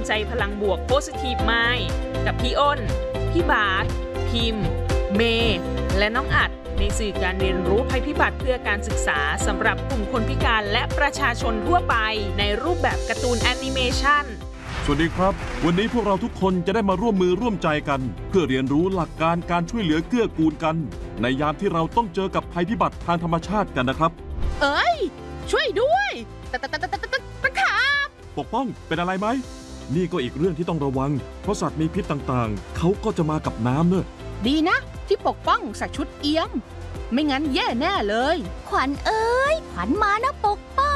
ใจพลังบวก Positive Mind กับพี่อ้น พี่บาสพิมพ์ เมย์และน้องอัดในสื่อการเรียนรู้ภัยพิบัติเพื่อการศึกษาสำหรับกลุ่มคนพิการและประชาชนทั่วไปในรูปแบบการ์ตูนแอนิเมชันสวัสดีครับวันนี้พวกเราทุกคนจะได้มาร่วมมือร่วมใจกันเพื่อเรียนรู้หลักการการช่วยเหลือเกื้อกูลกันในยามที่เราต้องเจอกับภัยพิบัติทางธรรมชาติกันนะครับเอ้ยช่วยด้วยตะขาบปกป้องเป็นอะไรไหมนี่ก็อีกเรื่องที่ต้องระวังเพราะสัตว์มีพิษต่างๆเขาก็จะมากับน้ำเนอะดีนะที่ปกป้องใส่ชุดเอี้ยมไม่งั้นแย่แน่เลยขวัญเอ้ยขวัญมานะปกป้